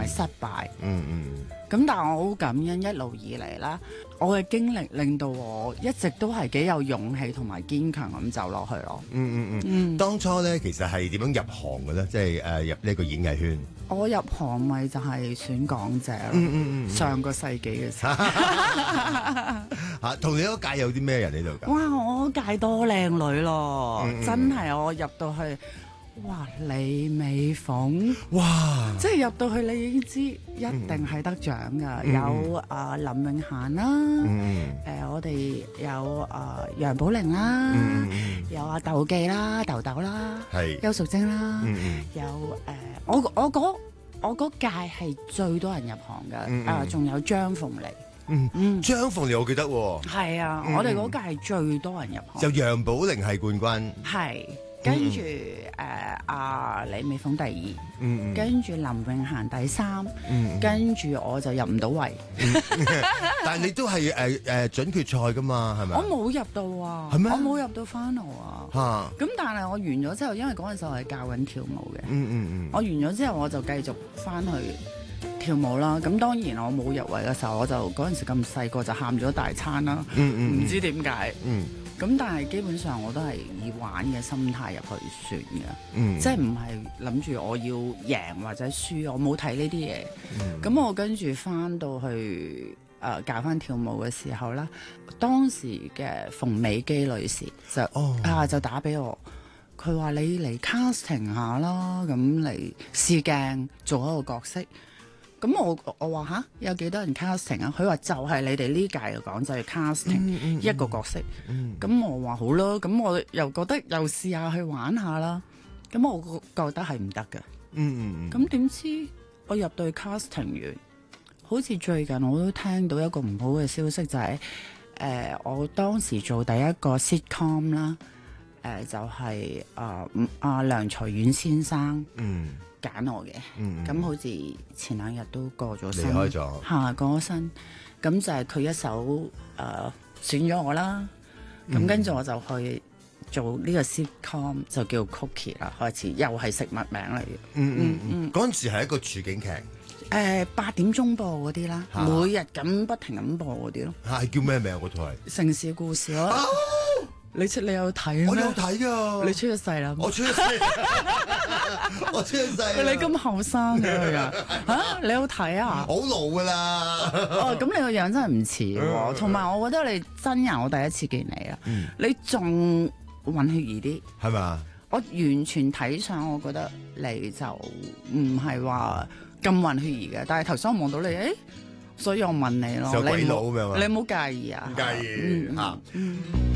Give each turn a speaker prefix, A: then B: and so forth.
A: 埋失敗。咁但係我好感恩一路以嚟啦，我嘅經歷令到我一直都係幾有勇氣同埋堅強咁走落去咯。
B: 當初咧其實係點樣入行嘅咧？即係入呢個演藝圈。
A: 我入行咪就係選港姐咯。上個世紀嘅時候。
B: 同你嗰屆有啲咩人喺度㗎？
A: 哇！我嗰屆多靚女咯，真係我入到去。哇！李美鳳，
B: 哇！
A: 即係入到去你已經知一定係得獎㗎。有林永嫻啦，我哋有楊寶玲啦，有阿竇記啦、豆豆啦，邱淑貞啦，有我嗰屆係最多人入行㗎。仲有張鳳妮。
B: 張鳳妮我記得喎。
A: 係啊，我哋嗰屆係最多人入行。
B: 就楊寶玲係冠軍。
A: 係。跟住李美鳳第二，跟住林永嫻第三，跟住我就入唔到圍。
B: 但係你都係準決賽噶嘛，係咪？
A: 我冇入到啊，
B: 係咩？
A: 我冇入到 final 啊。咁但係我完咗之後，因為嗰陣時候係教緊跳舞嘅。我完咗之後，我就繼續翻去跳舞啦。咁當然我冇入圍嘅時候，我就嗰陣時咁細個就喊咗大餐啦。唔知點解。咁但係基本上我都係以玩嘅心態入去算嘅，即係唔係諗住我要贏或者輸，我冇睇呢啲嘢。咁我跟住翻到去教翻跳舞嘅時候啦，當時嘅馮美基女士就打俾我，佢話你嚟 casting 下啦，咁嚟試鏡做一個角色。咁我話有幾多人 casting 啊？佢話就係你哋呢屆嘅港姐 casting 一個角色。咁我話好啦，咁我又覺得又試下去玩下啦。咁我覺得係唔得嘅。咁點知我入到去 casting 完，好似最近我都聽到一個唔好嘅消息，就係我當時做第一個 sitcom 啦，就係梁才遠先生。揀我嘅，咁好似前2日都過咗身，
B: 離開咗，
A: 過咗身，咁就係佢一手選咗我啦，咁跟住我就去做呢個 sitcom 就叫 Cookie 啦，開始又係食物名嚟嘅。
B: 嗰陣時係一個處境劇
A: ，8點鐘播嗰啲啦，每日咁不停咁播嗰啲咯。
B: 係叫咩名嗰套係？
A: 城市故事咯。你有睇啊？
B: 我有睇噶。
A: 你出咗世啦？
B: 我出咗世，我出咗世。
A: 你咁後生嘅佢啊？你有睇啊？
B: 好老噶啦。
A: 咁你個樣真係唔似喎。同埋我覺得你真人，我第一次見你啊。你仲混血兒啲，
B: 係咪？
A: 我完全睇上，我覺得你就唔係話咁混血兒嘅。但係頭先我望到你，所以我問你咯。
B: 就鬼佬咁樣啊？
A: 你唔好介意啊？
B: 唔介意。